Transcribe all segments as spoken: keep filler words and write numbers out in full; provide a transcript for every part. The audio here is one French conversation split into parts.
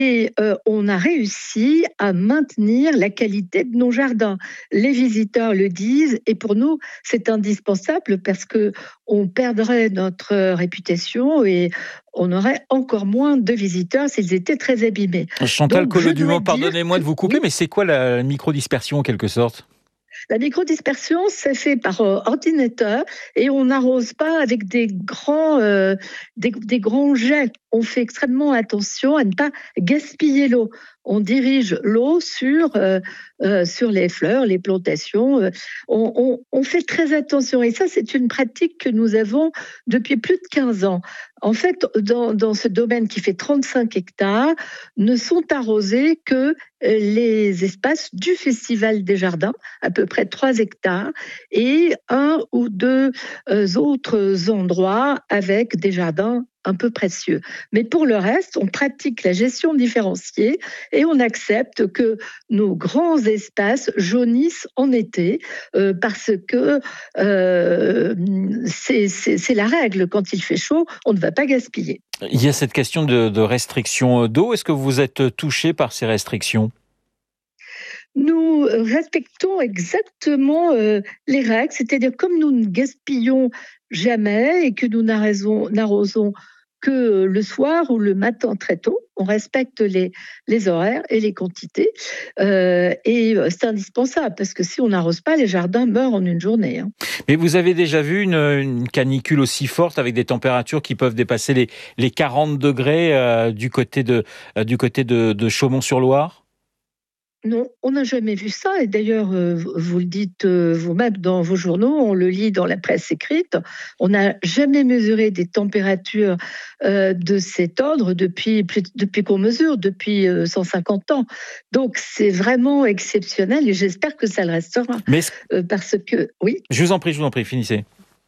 Et euh, on a réussi à maintenir la qualité de nos jardins. Les visiteurs le disent et pour nous, c'est indispensable parce qu'on perdrait notre réputation et on aurait encore moins de visiteurs s'ils étaient très abîmés. Chantal Donc, je dois Collot-Dumont, dire pardonnez-moi que de vous couper, oui, mais c'est quoi la microdispersion en quelque sorte ? la microdispersion, c'est fait par euh, ordinateur et on n'arrose pas avec des grands, euh, des, des grands jets. On fait extrêmement attention à ne pas gaspiller l'eau. On dirige l'eau sur, euh, euh, sur les fleurs, les plantations. On, on, on fait très attention. Et ça, c'est une pratique que nous avons depuis plus de quinze ans. En fait, dans, dans ce domaine qui fait trente-cinq hectares, ne sont arrosés que les espaces du Festival des Jardins, à peu près trois hectares, et un ou deux euh, autres endroits avec des jardins un peu précieux. Mais pour le reste, on pratique la gestion différenciée et on accepte que nos grands espaces jaunissent en été euh, parce que euh, c'est, c'est, c'est la règle. Quand il fait chaud, on ne va pas gaspiller. Il y a cette question de, de restriction d'eau. Est-ce que vous êtes touché par ces restrictions ? Nous respectons exactement euh, les règles, c'est-à-dire comme nous ne gaspillons jamais et que nous n'arrosons, n'arrosons que le soir ou le matin très tôt, on respecte les, les horaires et les quantités. Euh, et c'est indispensable parce que si on n'arrose pas, les jardins meurent en une journée. Hein. Mais vous avez déjà vu une, une canicule aussi forte avec des températures qui peuvent dépasser les, les quarante degrés euh, du côté de, euh, du côté de, de Chaumont-sur-Loire ? Non, on n'a jamais vu ça. Et d'ailleurs, euh, vous le dites euh, vous-même dans vos journaux, on le lit dans la presse écrite. On n'a jamais mesuré des températures euh, de cet ordre depuis, plus, depuis qu'on mesure, depuis euh, cent cinquante ans. Donc, c'est vraiment exceptionnel et j'espère que ça le restera. Mais euh, parce que, oui. Je vous en prie, je vous en prie, finissez.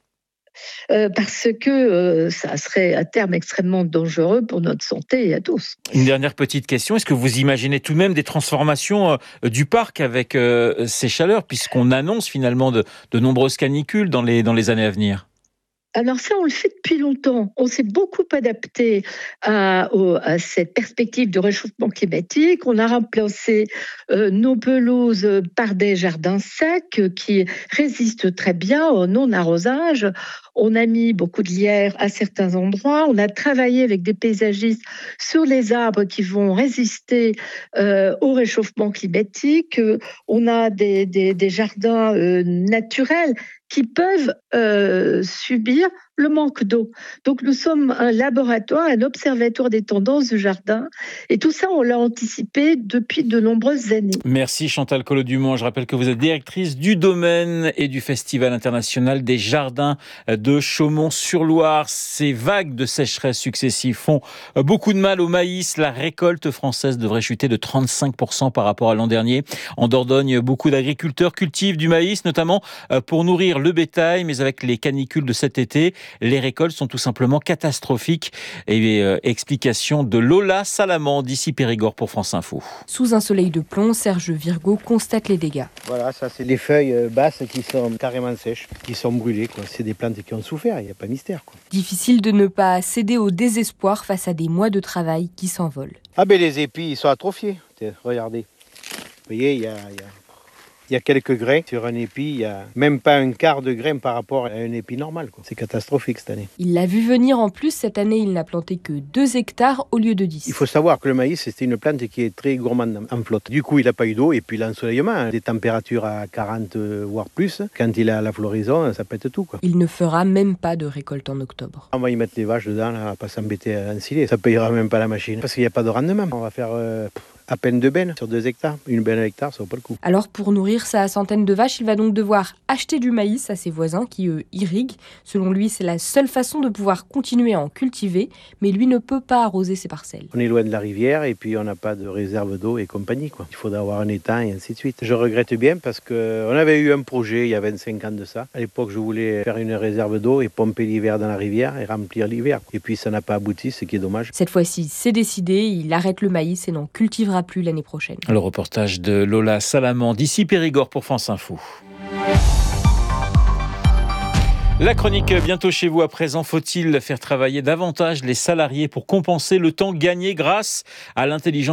Euh, parce que euh, ça serait à terme extrêmement dangereux pour notre santé et à tous. Une dernière petite question, est-ce que vous imaginez tout de même des transformations euh, du parc avec euh, ces chaleurs, puisqu'on annonce finalement de, de nombreuses canicules dans les, dans les années à venir ? Alors ça, on le fait depuis longtemps. On s'est beaucoup adapté à, au, à cette perspective de réchauffement climatique. On a remplacé euh, nos pelouses par des jardins secs qui résistent très bien au non-arrosage. On a mis beaucoup de lierre à certains endroits. On a travaillé avec des paysagistes sur les arbres qui vont résister euh, au réchauffement climatique. On a des, des, des jardins euh, naturels qui peuvent euh, subir le manque d'eau. Donc nous sommes un laboratoire, un observatoire des tendances du jardin et tout ça on l'a anticipé depuis de nombreuses années. Merci Chantal Collot-Dumont. Je rappelle que vous êtes directrice du domaine et du Festival international des jardins de Chaumont-sur-Loire. Ces vagues de sécheresse successives font beaucoup de mal au maïs. La récolte française devrait chuter de trente-cinq pour cent par rapport à l'an dernier. En Dordogne, beaucoup d'agriculteurs cultivent du maïs, notamment pour nourrir le bétail, mais avec les canicules de cet été, les récoltes sont tout simplement catastrophiques. Et euh, explication de Lola Salamand d'ici Périgord pour France Info. Sous un soleil de plomb, Serge Virgo constate les dégâts. Voilà, ça c'est les feuilles basses qui sont carrément sèches, qui sont brûlées, quoi. C'est des plantes qui ont souffert, il n'y a pas mystère, quoi. Difficile de ne pas céder au désespoir face à des mois de travail qui s'envolent. Ah ben les épis, ils sont atrophiés, regardez. Vous voyez, il y a... Y a... Il y a quelques grains sur un épi, il n'y a même pas un quart de grain par rapport à un épi normal, quoi. C'est catastrophique cette année. Il l'a vu venir en plus, cette année il n'a planté que deux hectares au lieu de dix. Il faut savoir que le maïs, c'est une plante qui est très gourmande en flotte. Du coup, il n'a pas eu d'eau et puis l'ensoleillement, des températures à quarante voire plus. Quand il a la floraison, ça pète tout, quoi. Il ne fera même pas de récolte en octobre. On va y mettre les vaches dedans, là, on va pas s'embêter à ensiler. Ça payera même pas la machine parce qu'il n'y a pas de rendement. On va faire... Euh, à peine deux bennes sur deux hectares. Une benne à hectare, ça vaut pas le coup. Alors pour nourrir sa centaine de vaches, il va donc devoir acheter du maïs à ses voisins qui, eux, irriguent. Selon lui, c'est la seule façon de pouvoir continuer à en cultiver, mais lui ne peut pas arroser ses parcelles. On est loin de la rivière et puis on n'a pas de réserve d'eau et compagnie, quoi. Il faudra avoir un étang et ainsi de suite. Je regrette bien parce qu'on avait eu un projet il y a vingt-cinq ans de ça. À l'époque, je voulais faire une réserve d'eau et pomper l'hiver dans la rivière et remplir l'hiver. Et puis ça n'a pas abouti, ce qui est dommage. Cette fois-ci, c'est décidé, il arrête le maïs et n'en cultivera plus l'année prochaine. Le reportage de Lola Salamand d'ici Périgord pour France Info. La chronique bientôt chez vous. À présent, faut-il faire travailler davantage les salariés pour compenser le temps gagné grâce à l'intelligence